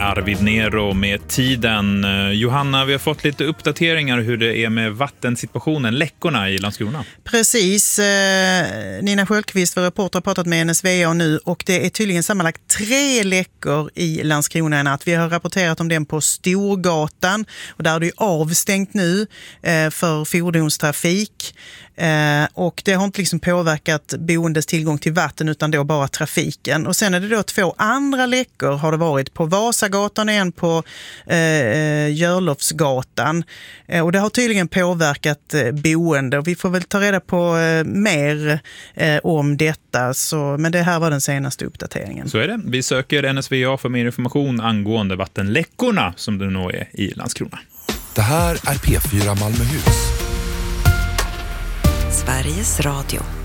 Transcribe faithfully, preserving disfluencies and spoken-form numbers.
Arvid Nero med Tiden. Johanna, vi har fått lite uppdateringar hur det är med vattensituationen, läckorna i Landskrona. Precis. Nina Sköldqvist, vår reporter, har pratat med N S V A nu och det är tydligen sammanlagt tre läckor i Landskrona i natt. Vi har rapporterat om den på Storgatan och där är det avstängt nu för fordonstrafik. Eh, och det har inte liksom påverkat boendes tillgång till vatten utan då bara trafiken. Och sen är det då två andra läckor har det varit på Vasagatan och en på eh, Görlofsgatan. Eh, och det har tydligen påverkat eh, boende och vi får väl ta reda på eh, mer eh, om detta. Så, men det här var den senaste uppdateringen. Så är det. Vi söker N S V A för mer information angående vattenläckorna som det nog är i Landskrona. Det här är P fyra Malmöhus. Sveriges Radio.